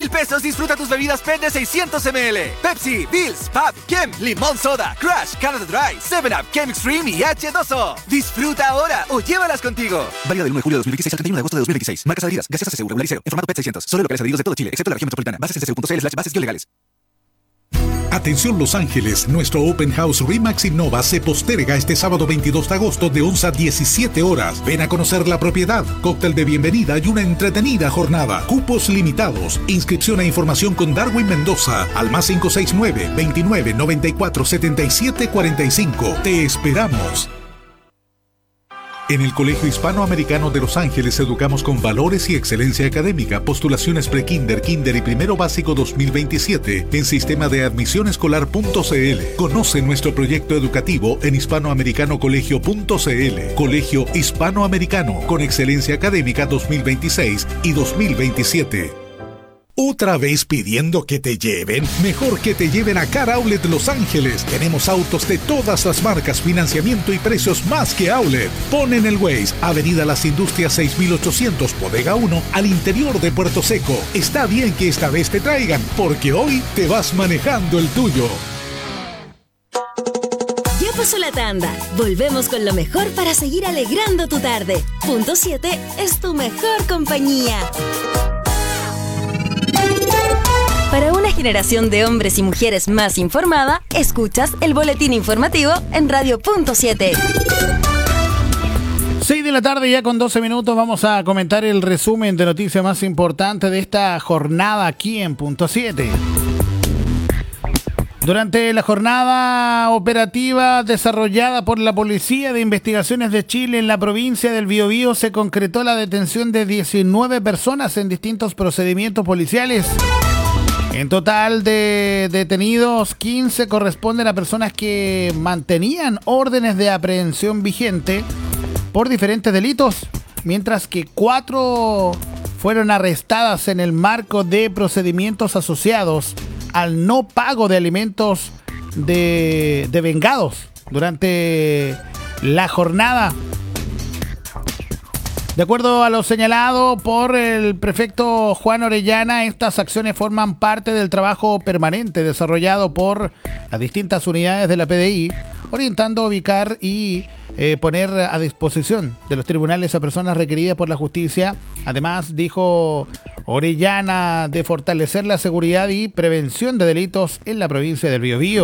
pesos disfruta tus bebidas PET de 600 ml. Pepsi, Bills, Pab, Kem, Limón Soda, Crush, Canada Dry, 7up, Kem Extreme y H2O. Disfruta ahora o llévalas contigo. Válida del 1 de julio de 2016 al 31 de agosto de 2026. Marcas adheridas. Gaseosas CSU regular y cero. En formato PET 600. Solo locales adheridos de todo Chile, excepto la región metropolitana. Bases CSU.cl/bases-legales. Atención Los Ángeles, nuestro Open House RE/MAX Innova se posterga este sábado 22 de agosto de 11 a 17 horas. Ven a conocer la propiedad, cóctel de bienvenida y una entretenida jornada. Cupos limitados. Inscripción e información con Darwin Mendoza al más 569 29 94 77 45. Te esperamos. En el Colegio Hispanoamericano de Los Ángeles educamos con valores y excelencia académica. Postulaciones pre-kinder, kinder y primero básico 2027 en sistema de admisión escolar.cl. Conoce nuestro proyecto educativo en hispanoamericanocolegio.cl. Colegio Hispanoamericano con excelencia académica 2026 y 2027. ¿Otra vez pidiendo que te lleven? Mejor que te lleven a Car Outlet Los Ángeles. Tenemos autos de todas las marcas, financiamiento y precios más que Outlet. Pon en el Waze, Avenida Las Industrias 6800, Bodega 1, al interior de Puerto Seco. Está bien que esta vez te traigan, porque hoy te vas manejando el tuyo. Ya pasó la tanda. Volvemos con lo mejor para seguir alegrando tu tarde. Punto 7 es tu mejor compañía. Para una generación de hombres y mujeres más informada, escuchas el boletín informativo en Radio Punto 7. 6 de la tarde ya con 12 minutos vamos a comentar el resumen de noticias más importantes de esta jornada aquí en Punto 7. Durante la jornada operativa desarrollada por la Policía de Investigaciones de Chile en la provincia del Biobío se concretó la detención de 19 personas en distintos procedimientos policiales. En total de detenidos, 15 corresponden a personas que mantenían órdenes de aprehensión vigente por diferentes delitos, mientras que 4 fueron arrestadas en el marco de procedimientos asociados al no pago de alimentos de vengados durante la jornada. De acuerdo a lo señalado por el prefecto Juan Orellana, estas acciones forman parte del trabajo permanente desarrollado por las distintas unidades de la PDI, orientando a ubicar y poner a disposición de los tribunales a personas requeridas por la justicia. Además, dijo Orellana, de fortalecer la seguridad y prevención de delitos en la provincia del Biobío.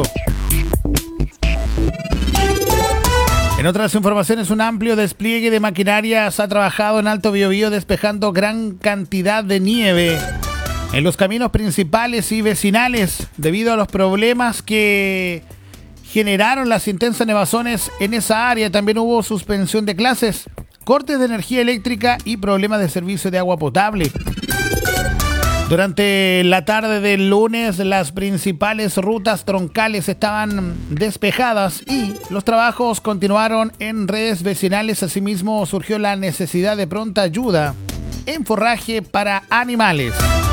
En otras informaciones, un amplio despliegue de maquinarias ha trabajado en Alto Biobío despejando gran cantidad de nieve en los caminos principales y vecinales debido a los problemas que generaron las intensas nevazones en esa área. También hubo suspensión de clases, cortes de energía eléctrica y problemas de servicio de agua potable. Durante la tarde del lunes, las principales rutas troncales estaban despejadas y los trabajos continuaron en redes vecinales. Asimismo, surgió la necesidad de pronta ayuda en forraje para animales.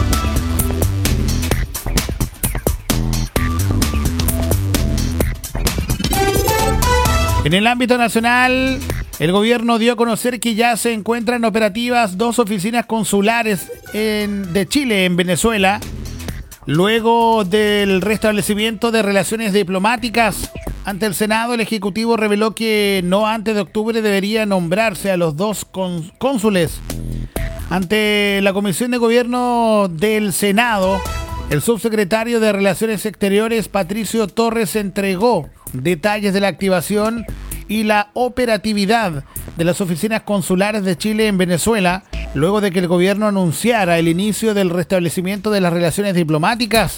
En el ámbito nacional, el gobierno dio a conocer que ya se encuentran operativas 2 oficinas consulares de Chile en Venezuela, luego del restablecimiento de relaciones diplomáticas. Ante el Senado, el Ejecutivo reveló que no antes de octubre debería nombrarse a los 2 cónsules. Ante la Comisión de Gobierno del Senado, el subsecretario de Relaciones Exteriores, Patricio Torres, entregó detalles de la activación y la operatividad de las oficinas consulares de Chile en Venezuela, luego de que el gobierno anunciara el inicio del restablecimiento de las relaciones diplomáticas.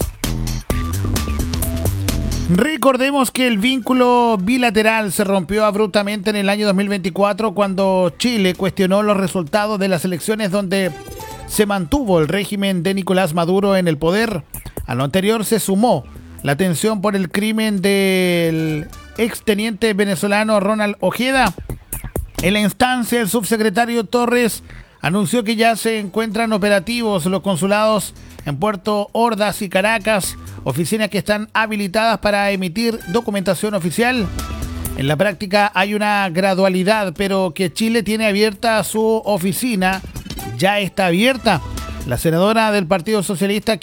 Recordemos que el vínculo bilateral se rompió abruptamente en el año 2024 cuando Chile cuestionó los resultados de las elecciones donde se mantuvo el régimen de Nicolás Maduro en el poder. A lo anterior se sumó la tensión por el crimen del exteniente venezolano Ronald Ojeda. En la instancia, el subsecretario Torres anunció que ya se encuentran operativos los consulados en Puerto Ordaz y Caracas, oficinas que están habilitadas para emitir documentación oficial. En la práctica hay una gradualidad, pero que Chile tiene abierta su oficina, ya está abierta. La senadora del Partido Socialista,